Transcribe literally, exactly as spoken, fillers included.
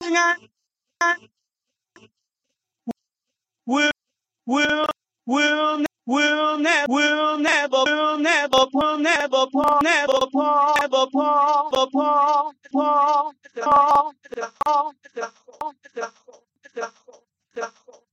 We'll, we'll, we'll, we'll never, we'll never, we'll never, we'll never, never, never, never, never, never, never,